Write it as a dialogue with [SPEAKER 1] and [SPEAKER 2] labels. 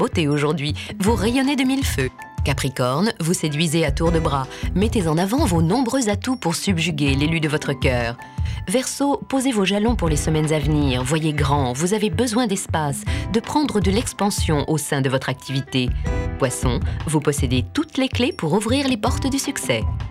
[SPEAKER 1] beauté aujourd'hui, vous rayonnez de mille feux. Capricorne, vous séduisez à tour de bras. Mettez en avant vos nombreux atouts pour subjuguer l'élu de votre cœur. Verseau, posez vos jalons pour les semaines à venir. Voyez grand, vous avez besoin d'espace, de prendre de l'expansion au sein de votre activité. Poisson, vous possédez toutes les clés pour ouvrir les portes du succès.